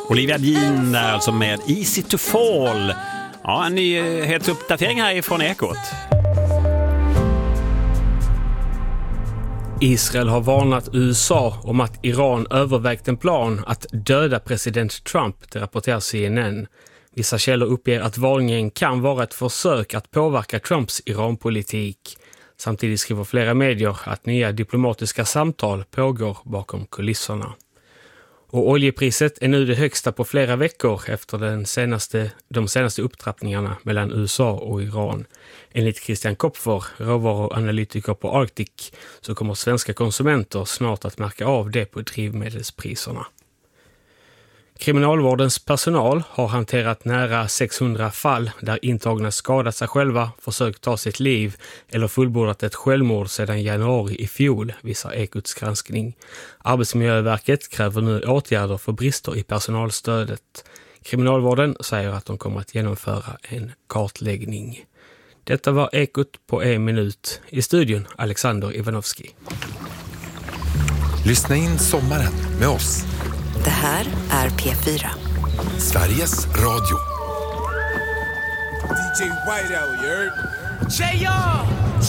Olivia Dean där alltså med Easy to Fall. Ja, en nyhetsuppdatering här från Ekot. Israel har varnat USA om att Iran övervägt en plan att döda president Trump, det rapporterar CNN. Vissa källor uppger att varningen kan vara ett försök att påverka Trumps Iranpolitik. Samtidigt skriver flera medier att nya diplomatiska samtal pågår bakom kulisserna. Och oljepriset är nu det högsta på flera veckor efter de senaste upptrappningarna mellan USA och Iran. Enligt Christian Kopfer, råvaruanalytiker på Arctic, så kommer svenska konsumenter snart att märka av det på drivmedelspriserna. Kriminalvårdens personal har hanterat nära 600 fall där intagna skadat sig själva, försökt ta sitt liv eller fullbordat ett självmord sedan januari i fjol, visar Ekots granskning. Arbetsmiljöverket kräver nu åtgärder för brister i personalstödet. Kriminalvården säger att de kommer att genomföra en kartläggning. Detta var Ekot på en minut. I studion Alexander Ivanovski. Lyssna in sommaren med oss. Det här är P4. Sveriges Radio. DJ Whiteout, you heard?